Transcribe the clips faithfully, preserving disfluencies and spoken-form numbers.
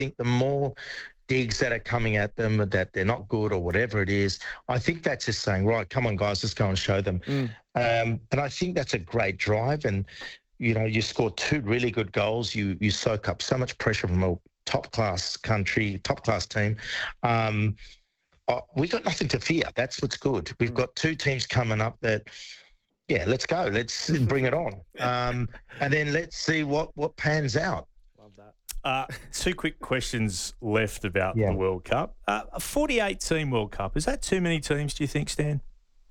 think the more digs that are coming at them that they're not good or whatever it is, I think that's just saying, right, come on, guys, let's go and show them. Mm. Um, and I think that's a great drive. And, you know, you score two really good goals. You you soak up so much pressure from a top-class country, top-class team. Um, uh, we got nothing to fear. That's what's good. We've Mm. got two teams coming up that, yeah, let's go. Let's bring it on. Um, and then let's see what, what pans out. Love that. Uh, two quick questions left about Yeah. the World Cup. Uh, a forty-eight team World Cup, is that too many teams, do you think, Stan?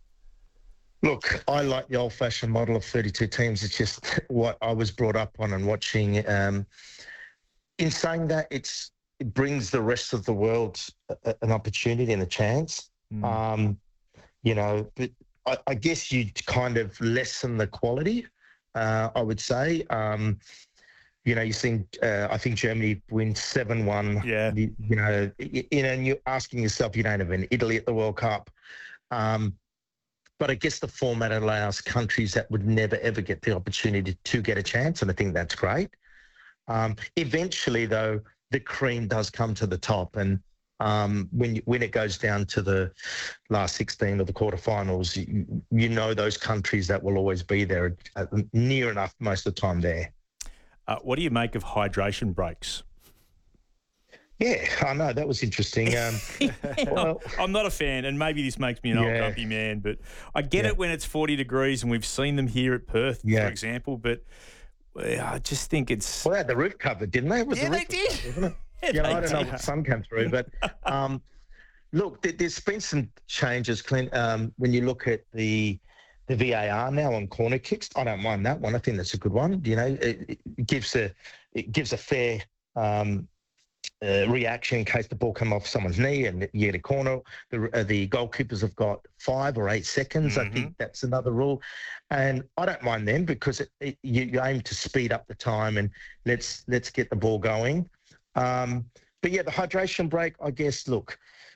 Look, I like the old-fashioned model of thirty-two teams. It's just what I was brought up on and watching. Um, in saying that, it's it brings the rest of the world a, an opportunity and a chance. Mm. Um, you know, but I, I guess you kind of lessen the quality, uh, I would say. Um, you know, you've seen, uh, I think Germany win seven one. Yeah. You, you know, you, you know, and you're asking yourself, you don't have an Italy at the World Cup. Um, but I guess the format allows countries that would never, ever get the opportunity to get a chance, and I think that's great. Um, eventually, though, the cream does come to the top, and um, when you, when it goes down to the last sixteen or the quarterfinals, you, you know those countries that will always be there, uh, near enough most of the time there. Uh, what do you make of hydration breaks? Yeah, I know. That was interesting. Um, well, I'm not a fan, and maybe this makes me an old Yeah. grumpy man, but I get Yeah. it when it's forty degrees, and we've seen them here at Perth, Yeah. for example, but uh, I just think it's... well, they had the roof covered, didn't they? It was Yeah, the they roof did. covered, wasn't it? Yeah, You know, they I don't know did. what sun came through, but um, look, there, there's been some changes, Clint. Um, when you look at the the V A R now on corner kicks, I don't mind that one. I think that's a good one. You know, it, it gives a it gives a fair um, uh, reaction in case the ball come off someone's knee and you get a corner. The uh, the goalkeepers have got five or eight seconds. I think that's another rule, and I don't mind them because it, it, you, you aim to speed up the time and let's let's get the ball going. Um, but yeah, the hydration break, I guess. Look,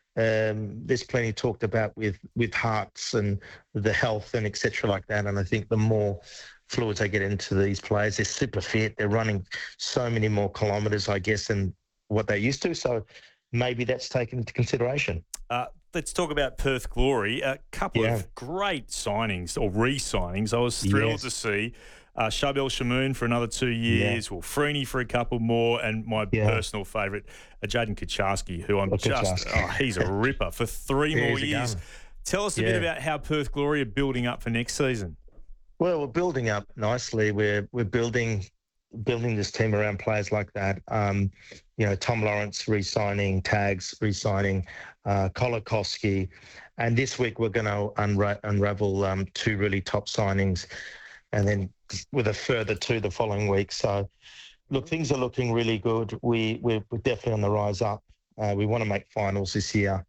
um, there's plenty talked about with with hearts and the health and et cetera like that. And I think the more fluids they get into these players, they're super fit. They're running so many more kilometres, I guess, than what they used to. So maybe that's taken into consideration. Uh, let's talk about Perth Glory. A couple Yeah. of great signings or re-signings. I was thrilled Yes. to see uh, Shabel Shamoon for another two years, well, Freeney for a couple more, and my Yeah. personal favourite, uh, Jaden Kucharski, who I'm Oh, just, Kucharski. oh, he's a ripper for three more He's a years. gun. Tell us a bit Yeah. about how Perth Glory are building up for next season. Well, we're building up nicely. We're we're building building this team around players like that. Um, you know, Tom Lawrence re-signing, Tags re-signing, uh, Kolakowski. And this week we're going to unra- unravel um, two really top signings and then with a further two the following week. So, look, things are looking really good. We, we're, we're definitely on the rise up. Uh, we want to make finals this year.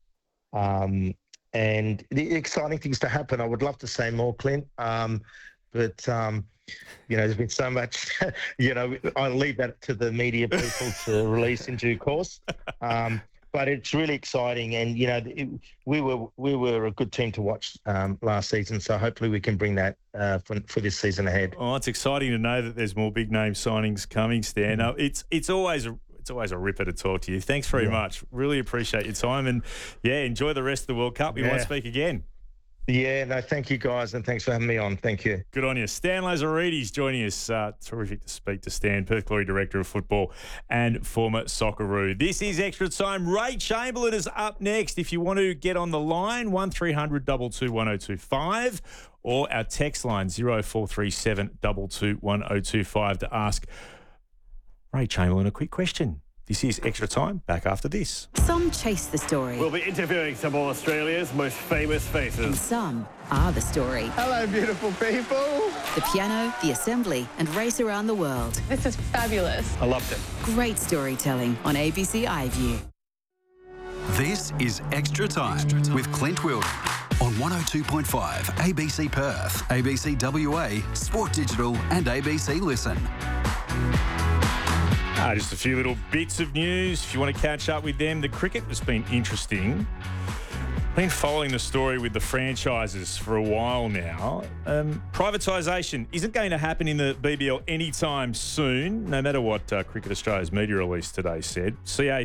Um, and the exciting things to happen, I would love to say more, Clint. Um, but, um, you know, there's been so much, you know, I'll leave that to the media people to release in due course. Um, but it's really exciting. And, you know, it, we were we were a good team to watch um, last season. So hopefully we can bring that uh, for, for this season ahead. Oh, it's exciting to know that there's more big name signings coming, Stan. Uh, it's it's always a it's always a ripper to talk to you. Thanks very Yeah. much. Really appreciate your time, and yeah, enjoy the rest of the World Cup. We Yeah. might speak again. Yeah, no, thank you guys, and thanks for having me on. Thank you. Good on you. Stan Lazaridis joining us. Uh, terrific to speak to Stan, Perth Glory Director of Football and former Socceroo. This is Extra Time. Ray Chamberlain is up next. If you want to get on the line, one three hundred two two one oh two five or our text line zero four three seven two two one oh two five to ask Ray Chamberlain a quick question. This is Extra Time. Back after this. Some chase the story, We'll be interviewing some of Australia's most famous and faces. some are the story. Hello, beautiful people. The piano, the assembly, and race around the world. This is fabulous. I loved it. Great storytelling on A B C iView. This is Extra Time with Clint Wilden on one oh two point five A B C Perth, A B C W A, Sport Digital and A B C Listen. Ah, just a few little bits of news. If you want to catch up with them, the cricket has been interesting. Been following the story with the franchises for a while now. Um, privatisation isn't going to happen in the B B L anytime soon, no matter what uh, Cricket Australia's media release today said. C A